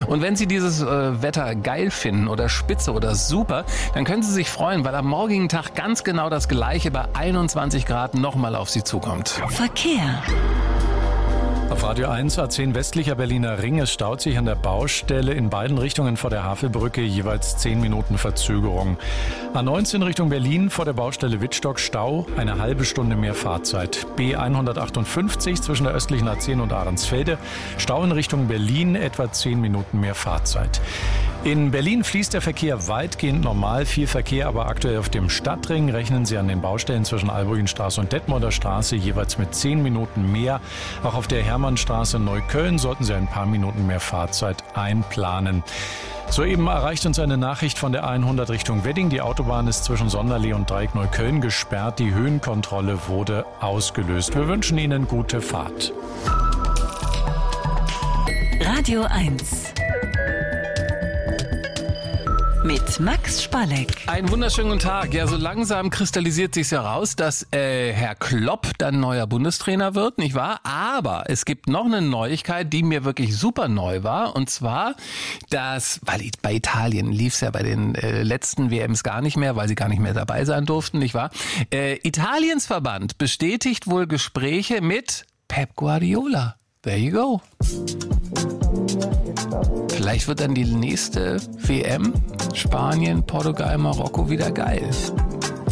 Und wenn Sie dieses Wetter geil finden oder spitze oder super, dann können Sie sich freuen, weil am morgigen Tag ganz genau das Gleiche bei 21 Grad nochmal auf Sie zukommt. Verkehr. Auf Radio 1 A10 westlicher Berliner Ring. Es staut sich an der Baustelle in beiden Richtungen vor der Havelbrücke, jeweils 10 Minuten Verzögerung. A19 Richtung Berlin vor der Baustelle Wittstock Stau, eine halbe Stunde mehr Fahrzeit. B158 zwischen der östlichen A10 und Ahrensfelde, Stau in Richtung Berlin, etwa 10 Minuten mehr Fahrzeit. In Berlin fließt der Verkehr weitgehend normal, viel Verkehr aber aktuell auf dem Stadtring. Rechnen Sie an den Baustellen zwischen Albrüggenstraße und Detmolder Straße jeweils mit 10 Minuten mehr. Auch auf der Hermannstraße in Neukölln sollten Sie ein paar Minuten mehr Fahrzeit einplanen. Soeben erreicht uns eine Nachricht von der A100 Richtung Wedding. Die Autobahn ist zwischen Sonderlee und Dreieck Neukölln gesperrt. Die Höhenkontrolle wurde ausgelöst. Wir wünschen Ihnen gute Fahrt. Radio 1 mit Max Spalleck. Einen wunderschönen guten Tag. Ja, so langsam kristallisiert sich's heraus, dass Herr Klopp dann neuer Bundestrainer wird, nicht wahr? Aber es gibt noch eine Neuigkeit, die mir wirklich super neu war. Und zwar, weil bei Italien lief's ja bei den letzten WMs gar nicht mehr, weil sie gar nicht mehr dabei sein durften, nicht wahr? Italiens Verband bestätigt wohl Gespräche mit Pep Guardiola. There you go. Vielleicht wird dann die nächste WM Spanien, Portugal, Marokko wieder geil.